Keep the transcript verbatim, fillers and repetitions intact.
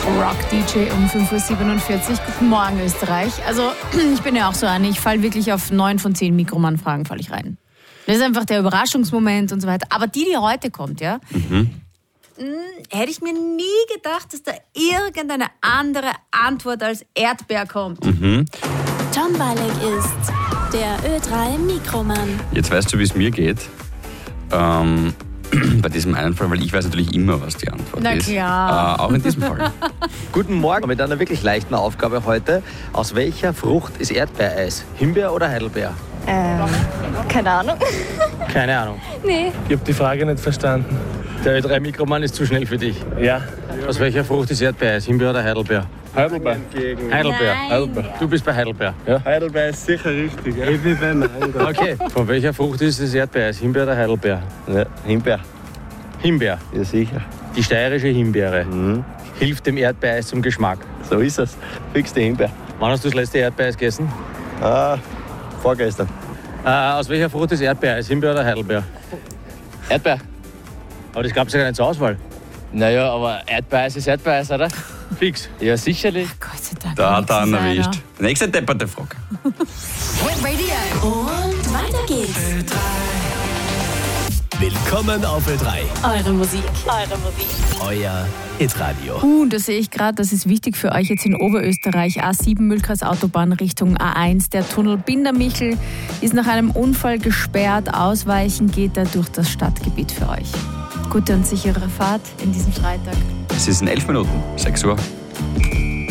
Rock-D J um fünf Uhr siebenundvierzig. Guten Morgen, Österreich. Also, ich bin ja auch so eine, ich falle wirklich auf neun von zehn Mikroman-Fragen falle ich rein. Das ist einfach der Überraschungsmoment und so weiter. Aber die, die heute kommt, ja, Mhm. mh, hätte ich mir nie gedacht, dass da irgendeine andere Antwort als Erdbeer kommt. Mhm. Tom Balek ist der Ö drei Mikroman. Jetzt weißt du, wie es mir geht. Ähm, bei diesem einen Fall, weil ich weiß natürlich immer, was die Antwort Na ist. klar. Äh, auch in diesem Fall. Guten Morgen mit einer wirklich leichten Aufgabe heute. Aus welcher Frucht ist Erdbeereis? Himbeer oder Heidelbeer? Ähm, keine Ahnung. Keine Ahnung. Nee. Ich habe die Frage nicht verstanden. Der Ö drei Mikroman ist zu schnell für dich. Ja, Aus welcher Frucht ist Erdbeereis? Himbeer oder Heidelbeer? Heidelbeer. Heidelbeer. Nein. Heidelbeer. Du bist bei Heidelbeer. Heidelbeer ist sicher richtig. Ja. Ich bin bei Mango. Okay. Von welcher Frucht ist das Erdbeereis? Himbeer oder Heidelbeer? Ja, Himbeer, Himbeer. ja sicher. Die steirische Himbeere Mhm. hilft dem Erdbeereis zum Geschmack. So ist es. Fix die Himbeer. Wann hast du das letzte Erdbeereis gegessen? Ah, vorgestern. Äh, aus welcher Frucht ist Erdbeereis? Himbeer oder Heidelbeer? Erdbeer. Aber das gab es ja gar nicht zur Auswahl. Naja, aber Erdbeereis ist Erdbeereis, oder? Fix. Ja, sicherlich. Gott sei Dank. Da hat er einen wenigstens erwischt. Nächste depperte Frage. Und weiter geht's. Willkommen auf Ö drei, Eure Musik. Eure Musik. euer Hitradio. Uh, das sehe ich gerade, das ist wichtig für euch jetzt in Oberösterreich. A sieben Mühlkreis Autobahn Richtung A eins. Der Tunnel Bindermichel ist nach einem Unfall gesperrt. Ausweichen geht er durch das Stadtgebiet für euch. Gute und sichere Fahrt in diesem Freitag. Es ist in elf Minuten, sechs Uhr.